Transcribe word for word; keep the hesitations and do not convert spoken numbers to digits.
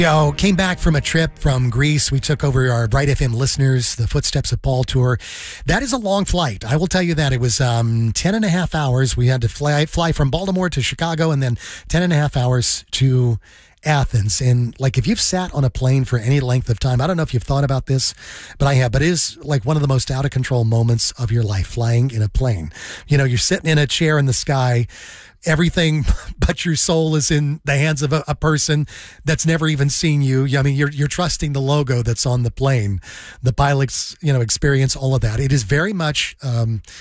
You know, came back from a trip from Greece. We took over our Bright F M listeners, the Footsteps of Paul tour. That is a long flight. I will tell you that. It was um, ten and a half hours. We had to fly, fly from Baltimore to Chicago and then ten and a half hours to Athens. And like, if you've sat on a plane for any length of time, I don't know if you've thought about this, but I have, but it is like one of the most out of control moments of your life, flying in a plane. You know, you're sitting in a chair in the sky. Everything but your soul is in the hands of a, a person that's never even seen you. I mean, you're you're trusting the logo that's on the plane. The pilots, you know, experience all of that. It is very much um,